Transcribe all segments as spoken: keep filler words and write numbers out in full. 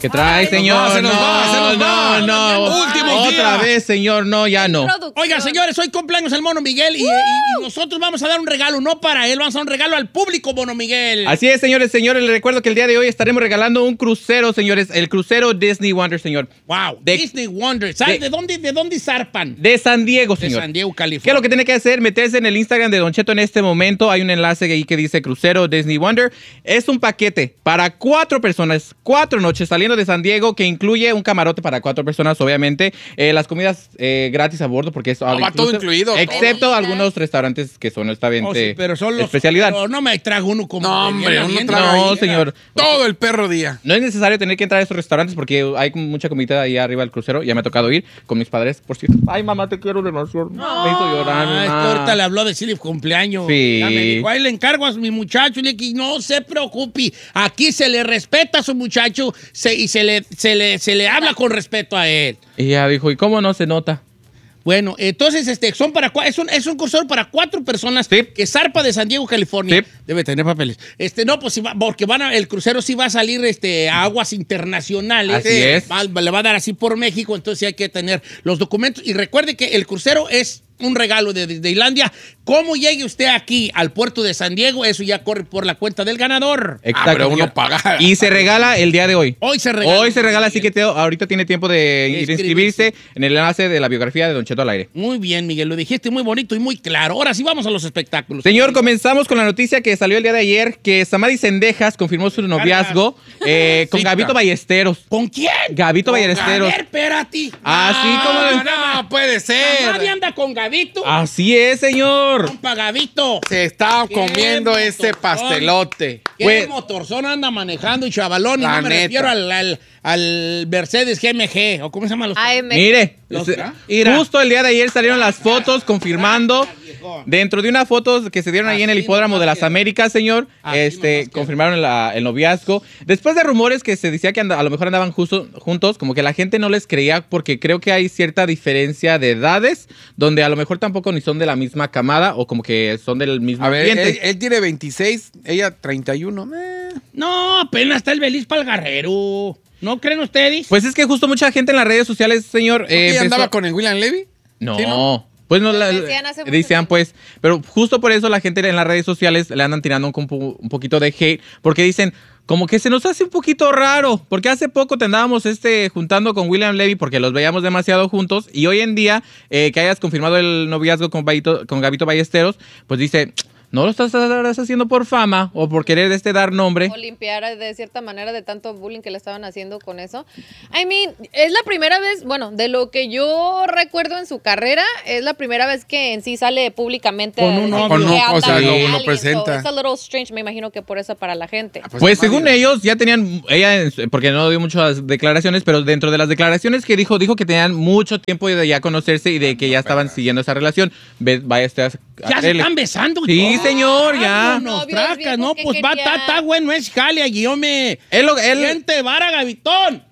¿Qué trae, Ay, señor? No, se nos no, va, se nos no, va. no. Último Otra día. vez, señor. No, ya no. Oiga, señores, hoy cumpleaños el Mono Miguel y, y- y nosotros vamos a dar un regalo, no para él, vamos a dar un regalo al público, Mono Miguel. Así es, señores, señores. Les recuerdo que el día de hoy estaremos regalando un crucero, señores. El crucero Disney Wonder, señor. Wow, De- Disney Wonder. ¿Sabes de, de- dónde, de dónde zarpan? De San Diego, De señor. San Diego, California. ¿Qué es lo que tiene que hacer? Meterse en el Instagram de Don Cheto en este momento. Hay un enlace ahí que dice Crucero Disney Wonder. Es un paquete para cuatro personas, cuatro noches saliendo de San Diego, que incluye un camarote para cuatro personas, obviamente. Eh, las comidas eh, gratis a bordo, porque es all va todo inclusive, incluido, excepto todo. algunos restaurantes que son esta Oh, sí, pero son los, especialidad. pero no me trago uno como. No, de hombre, bien uno bien. traga No, ahí. señor. Todo el perro día. No es necesario tener que entrar a esos restaurantes porque hay mucha comida ahí arriba del crucero. Ya me ha tocado ir con mis padres, por cierto. Ay, mamá, te quiero demasiado. Me hizo llorar. Ah, es que mamá. ahorita le habló de decirle cumpleaños. Sí. Ya me dijo, ahí le encargo a mi muchacho y le dije, no se preocupe, aquí se le respeta a su muchacho se- y se le, se, le, se le habla con respeto a él. Y ella dijo, ¿y cómo no se nota? Bueno, entonces este, son para cua- es un, es un cursor para cuatro personas Sí. que zarpa de San Diego, California. Sí. Debe tener papeles. Este, no, pues sí va- porque van a- el crucero sí va a salir este, a aguas internacionales. Así es. Va- le va a dar así por México, entonces sí hay que tener los documentos. Y recuerde que el crucero es un regalo de Disneylandia. ¿Cómo llegue usted aquí al puerto de San Diego? Eso ya corre por la cuenta del ganador. Exacto. Ah, pero uno señor. paga. Y se regala el día de hoy. Hoy se regala. Hoy se regala, así que Teo, ahorita tiene tiempo de ir a Inscribirse. inscribirse en el enlace de la biografía de Don Cheto al aire. Muy bien, Miguel, lo dijiste muy bonito y muy claro. Ahora sí vamos a los espectáculos. Señor, comenzamos con la noticia que salió el día de ayer, que Samadi Sendejas confirmó su noviazgo eh, con Sí, Gabito claro. Ballesteros. ¿Con quién? Gabito Ballesteros. A ver, espérate. Así como... No, no puede ser. Nadie anda con Gabito. Así es, señor. Compa Gabito. Se está Qué comiendo ese motorón. pastelote. ¿Qué Pues- motorzón anda manejando y chavalón? Y La no me neta. refiero al, al, al Mercedes G M G, o cómo se llama los... A M. Mire, Los- se- Mira. justo el día de ayer salieron las fotos confirmando, dentro de una foto que se dieron ahí en el Así hipódromo nomás de las quedó. Américas, señor, Así este, nomás quedó. confirmaron la- el noviazgo. Después de rumores que se decía que anda- a lo mejor andaban justo, juntos, como que la gente no les creía porque creo que hay cierta diferencia de edades, donde a lo mejor tampoco ni son de la misma camada o como que son del mismo A ver, él, ambiente. él tiene veintiséis, ella treinta y uno. Eh. No, apenas está el Belis para el Guerrero. ¿No creen ustedes? Pues es que justo mucha gente en las redes sociales, señor, eh, ¿Ella empezó- andaba con el William Levy? No. ¿Sí, no? Pues no, la, Decían hace mucho decían tiempo. pues, pero justo por eso la gente en las redes sociales le andan tirando un, compu- un poquito de hate, porque dicen, como que se nos hace un poquito raro, porque hace poco te andábamos este, juntando con William Levy porque los veíamos demasiado juntos, y hoy en día eh, que hayas confirmado el noviazgo con, Gabito, con Gabito Ballesteros, pues dice, no lo estás, estás haciendo por fama o por querer este dar nombre. O limpiar de cierta manera de tanto bullying que le estaban haciendo con eso. I mean, es la primera vez, bueno, de lo que yo recuerdo en su carrera, es la primera vez que en sí sale públicamente. Con a un decir novio. que Con un- anda o sea, con lo- lo alguien, presenta. so it's a little strange, me imagino que por eso para la gente. Pues según ellos ya tenían, ella, porque no dio muchas declaraciones, pero dentro de las declaraciones que dijo, dijo que tenían mucho tiempo de ya conocerse y de que ya estaban siguiendo esa relación. Ve, vaya este a, a Ya se creerle. están besando. Sí, señor, ya. Nos Novios, traca, viejo, no, ¿qué pues va, quería? está, está bueno, es jale, guiome. Él, lo- él- Gente, vara, Gavitón.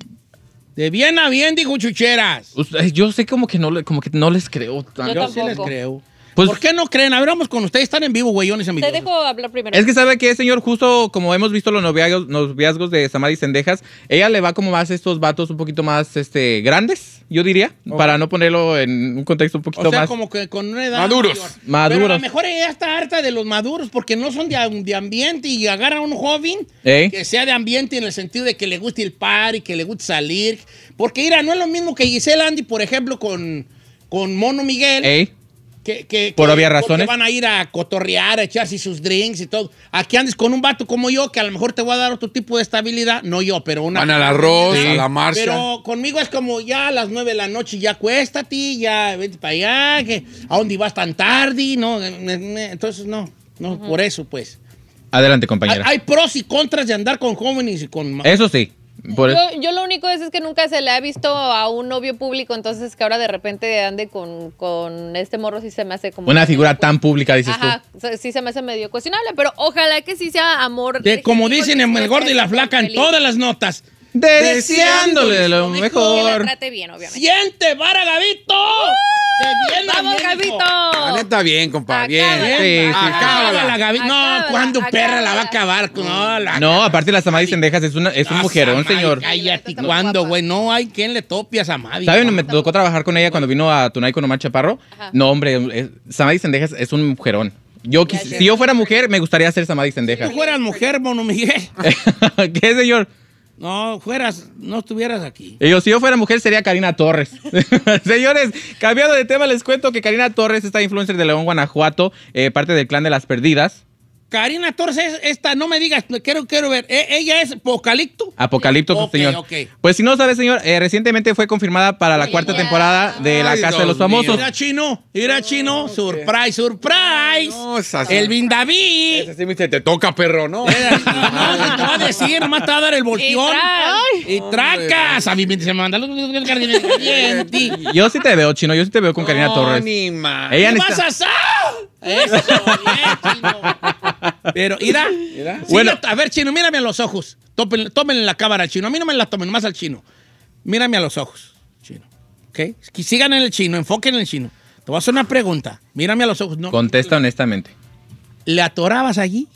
De bien a bien, dijo Chucheras. Usted- yo sé como que no, le- como que no les creo tanto. Yo Yo sí les tampoco. creo. Pues- ¿Por qué no creen? A ver, vamos con ustedes. Están en vivo, güeyones Te amigos. dejo hablar primero. Es que sabe que, señor, justo como hemos visto los noviazgos, noviazgos de Samadi Sendejas, ella le va como más a estos vatos un poquito más este, grandes, yo diría, Ok. para no ponerlo en un contexto un poquito O sea, más. como que con una edad Maduros. mayor. Maduros. Pero a lo mejor ella está harta de los maduros porque no son de, de ambiente y agarra a un joven ¿Eh? que sea de ambiente en el sentido de que le guste el party, que le guste salir. Porque, mira, no es lo mismo que Giselle Andy, por ejemplo, con, con Mono Miguel. ¿Eh? Que, que- Por que- obvias porque razones. van a ir a cotorrear, a echarse sus drinks y todo. Aquí andes con un vato como yo, que a lo mejor te voy a dar otro tipo de estabilidad. No yo, pero una... Van al arroz, Sí. a la marcha. Pero conmigo es como ya a las nueve de la noche, ya acuéstate, ya vete para allá, que a dónde vas tan tarde, ¿no? Entonces, no, no, por eso, pues. Adelante, Hay, compañera. hay pros y contras de andar con jóvenes y con... Eso sí. Por- Yo, yo lo único es, es que nunca se le ha visto a un novio público, entonces que ahora de repente ande con, con este morro sí se me hace como... una figura tan pública, dices Ajá, tú. sí se me hace medio cuestionable, pero ojalá que sí sea amor. De, como genuino, dicen que en sí el le gordo y la trate flaca en feliz. todas las notas. Deseándole lo Que Que la mejor. trate bien, obviamente. ¡Siente, vara, Gavito! bien, ¡Vamos, bien, Gabito! La neta, bien, compa. Bien. Acábala. Sí, sí, Acábala, la Gaby. No, Acábala, ¿cuándo perra la va a acábala. acabar? No, la No, aparte la Samadhi Sendejas es, una, es un Ah, mujerón, Samadhi, señor. Cállate, Está muy ¿cuándo, guapa. güey? No hay quien le tope a Samadhi. ¿Saben? No. Me tocó trabajar con ella cuando vino a Tunay con Omar Chaparro. Ajá. No, hombre, es- Samadhi Sendejas es un mujerón. Yo, quis- Ya, ya. si yo fuera mujer, me gustaría ser Samadhi Sendejas. Si tú fueras mujer, Mono Miguel. ¿Qué, señor? No, fueras, no estuvieras aquí. Y yo, si yo fuera mujer, sería Karina Torres. Señores, cambiando de tema, les cuento que Karina Torres, esta influencer de León, Guanajuato, eh, parte del clan de las perdidas. Karina Torres, es esta, no me digas, quiero, quiero ver. ¿E- ¿Ella es Apocalipto? Apocalipto, Ok, señor. ok. Pues si no sabe, señor, eh, recientemente fue confirmada para la Oye, cuarta ya. temporada de La Ay, Casa de los Dios mío. Famosos. Mira, Chino, mira, Chino. Surprise, surprise. No, es así. El Bin David. Ese sí me dice, te toca, perro, ¿no? Eh, No, no te va a decir, nomás te va a dar el volteón. Y Y tracas. A mí me- se me manda los jardines caliente. Yo sí te veo, Chino, yo sí te veo con Karina No, Torres. ni más. Ella ¿Qué necesita- vas a hacer? Eso, bien, Chino. Pero, mira. Mira. Sí, Bueno. la- a ver, Chino, mírame a los ojos. Tópenle, tómenle la cámara al Chino. A mí no me la tomen, más al Chino. Mírame a los ojos, Chino. ¿Ok? Que sigan en el Chino, enfoquen en el Chino. Te voy a hacer una pregunta. Mírame a los ojos. No. Contesta honestamente. ¿Le atorabas allí?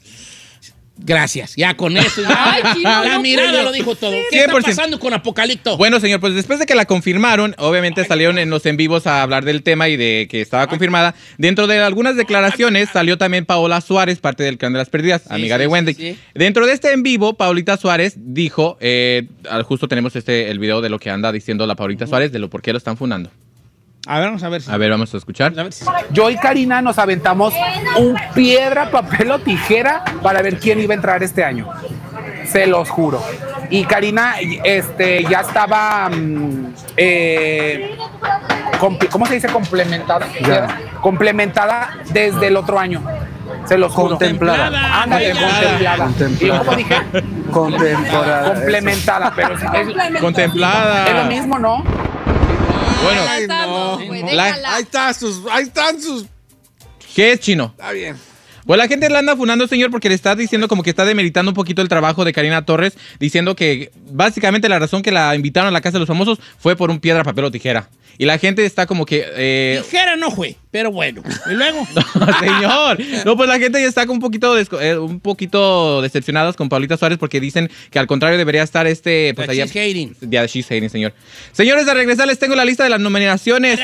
Gracias, ya con eso. Ya. Ay, Chino, la no mirada puedo. lo dijo todo. ¿Qué cien por ciento. está pasando con Apocalipto? Bueno, señor, pues después de que la confirmaron, obviamente salieron en los en vivos a hablar del tema y de que estaba confirmada. Dentro de algunas declaraciones salió también Paola Suárez, parte del clan de las perdidas, amiga sí, de sí, Wendy. sí. Dentro de este en vivo, Paulita Suárez dijo, eh, al- justo tenemos este el video de lo que anda diciendo la Paulita Suárez, de lo por qué lo están fundando. A ver, vamos a ver. si- A ver, vamos a escuchar. a ver si- Yo y Karina nos aventamos un piedra, papel o tijera para ver quién iba a entrar este año. Se los juro. Y Karina este, ya estaba, mm, eh, comp- ¿cómo se dice? Complementada. Complementada desde el otro año. Se los juro. Contemplada. Ándale, Contemplada. contemplada. ¿Y cómo dije? Contemporada. Complementada, pero sí, es, Contemplada. es lo mismo, ¿no? Bueno, Ya Ay, estamos, no. güey, La- déjala. Ahí está sus, ahí están sus. ¿qué es, Chino? Está bien. Pues la gente la anda funando, señor, porque le está diciendo como que está demeritando un poquito el trabajo de Karina Torres, diciendo que básicamente la razón que la invitaron a la Casa de los Famosos fue por un piedra, papel o tijera. Y la gente está como que... eh, Tijera no fue, pero bueno. Y luego. señor, no, pues la gente ya está un poquito, desco- eh, un poquito decepcionadas con Paulita Suárez porque dicen que al contrario debería estar este... Pues That allá, she's hating. Ya, she's hating, señor. Señores, a regresar les tengo la lista de las nominaciones.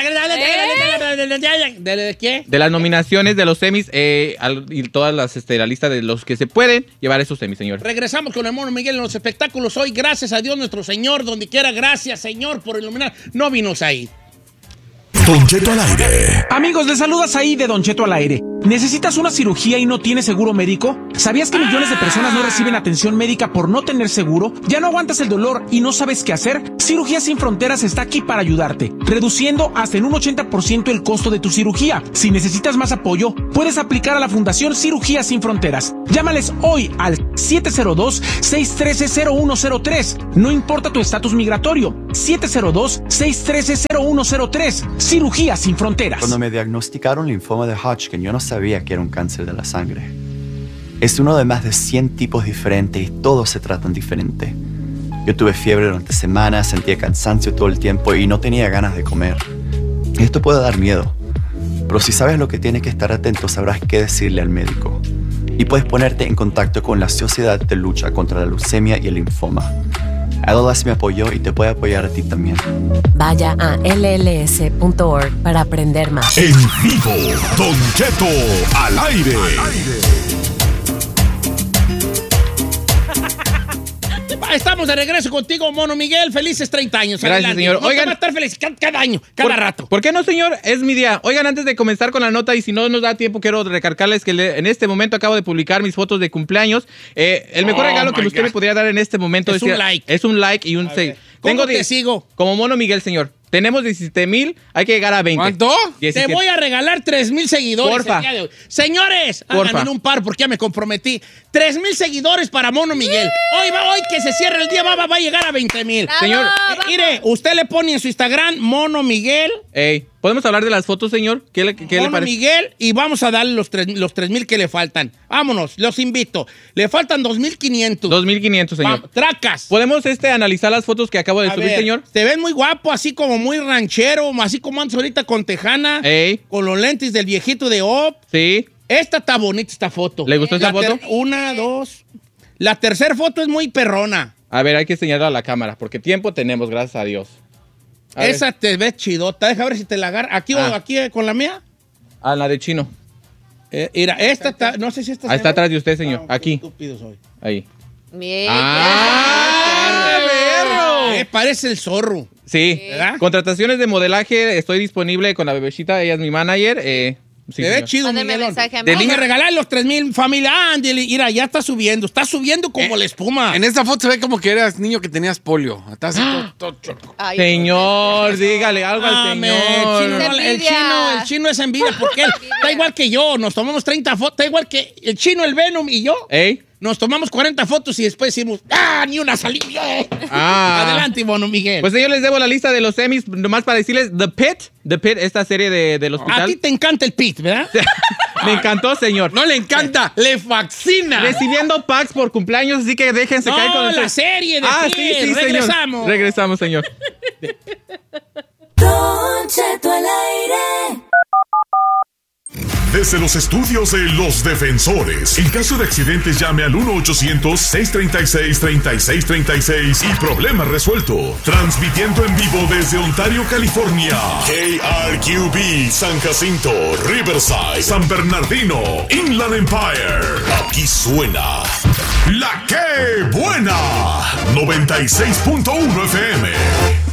¿De qué? De las nominaciones de los semis eh, al- y todas las, este, la lista de los que se pueden llevar esos semis, señor. Regresamos con el Mono Miguel en los espectáculos hoy. Gracias a Dios nuestro Señor, donde quiera. Gracias, Señor, por iluminar. No vinos ahí. Don Cheto al aire. Amigos, les saludas ahí de Don Cheto al aire. ¿Necesitas una cirugía y no tienes seguro médico? ¿Sabías que millones de personas no reciben atención médica por no tener seguro? ¿Ya no aguantas el dolor y no sabes qué hacer? Cirugías Sin Fronteras está aquí para ayudarte, reduciendo hasta en un ochenta por ciento el costo de tu cirugía. Si necesitas más apoyo, puedes aplicar a la Fundación Cirugías Sin Fronteras. Llámales hoy al siete cero dos, seis uno tres, cero uno cero tres. No importa tu estatus migratorio. siete cero dos, seis uno tres, cero uno cero tres. Cirugías Sin Fronteras. Cuando me diagnosticaron linfoma de Hodgkin, yo no sabía que era un cáncer de la sangre. Es uno de más de cien tipos diferentes y todos se tratan diferente. Yo tuve fiebre durante semanas, sentía cansancio todo el tiempo y no tenía ganas de comer. Esto puede dar miedo, pero si sabes lo que tienes que estar atento, sabrás qué decirle al médico. Y puedes ponerte en contacto con la Sociedad de Lucha contra la Leucemia y el Linfoma. L L S me apoyó y te puede apoyar a ti también. Vaya a L L S punto org para aprender más. En vivo, Don Cheto al aire. Estamos de regreso contigo, Mono Miguel. Felices treinta años. Gracias, Adelante. señor. No te Oigan- va a estar feliz ca- cada año, cada ¿Por- rato. ¿Por qué no, señor? Es mi día. Oigan, antes de comenzar con la nota, y si no nos da tiempo, quiero recargarles que le- en este momento acabo de publicar mis fotos de cumpleaños. Eh, el mejor Oh, regalo my que usted God. me podría dar en este momento Es un like. Es un like y un seis. ¿Cómo die- te sigo? Como Mono Miguel, señor. Tenemos diecisiete mil, hay que llegar a veinte. ¿Cuánto? Te diecisiete. voy a regalar tres mil seguidores. Porfa. el día de hoy. Señores, Porfa. háganme un par porque ya me comprometí. tres mil seguidores para Mono Miguel. Hoy va, hoy que se cierra el día, va, va, va a llegar a veinte mil. ¡Bravo! Señor, Eh, mire, usted le pone en su Instagram Mono Miguel. Ey, ¿Podemos hablar de las fotos, señor? ¿Qué le, qué le Mono parece? Miguel, y vamos a darle los tres, los tres mil que le faltan. Vámonos, los invito. Le faltan dos mil quinientos. dos mil quinientos, señor. Va, tracas. ¿Podemos este, analizar las fotos que acabo de A subir, ver, señor? Te ves muy guapo, así como muy ranchero, así como antes ahorita con tejana. Ey. Con los lentes del viejito de Op. Sí. Esta está bonita, esta foto. ¿Le gustó esta La ter- foto? Una, dos. La tercera foto es muy perrona. A ver, hay que señalar a la cámara, porque tiempo tenemos, gracias a Dios. A Esa ver. te ves chidota. Deja ver si te la agarra. ¿Aquí Ah. o aquí eh, con la mía? Ah, la de chino. Eh, mira, esta está. No sé si esta Ahí se está ve. atrás de usted, señor. Ah, qué Aquí. estúpido soy. Ahí. Bien. ¡Ah, perro! Eh, parece el zorro. Sí. ¿Verdad? Contrataciones de modelaje, estoy disponible con la bebecita, ella es mi manager. Eh, sí, Te ve señor. chido, Mándeme Miguelón. mensaje a mí. De niña regalar los tres mil, familia. Ándale, mira, ya está subiendo. Está subiendo como Eh, la espuma. En esta foto se ve como que eras niño que tenías polio. Estás todo, todo choco. Ay, Señor, dígale algo al Ame, señor. el, chino, no- el Envidia. chino, el chino es envidia porque él está igual que yo. Nos tomamos treinta fotos. Está igual que el chino, el Venom y yo. ¿Ey? Nos tomamos cuarenta fotos y después decimos, ¡ah, ni una salida! Ah. Adelante, Bono Miguel. Pues yo les debo la lista de los semis, nomás para decirles, The Pit, The Pit, esta serie de, del a hospital. ti te encanta el pit, ¿verdad? Me encantó, señor. No le encanta, le fascina. Recibiendo packs por cumpleaños, así que déjense caer con No, el- la serie de Ah, Pit. sí, sí, señor. Regresamos. Regresamos, señor. Don Cheto al aire. Desde los estudios de Los Defensores. En caso de accidentes, llame al uno ochocientos, seiscientos treinta y seis, treinta y seis treinta y seis y problema resuelto. Transmitiendo en vivo desde Ontario, California. K R Q B, San Jacinto, Riverside, San Bernardino, Inland Empire. Aquí suena La Que Buena. noventa y seis punto uno F M.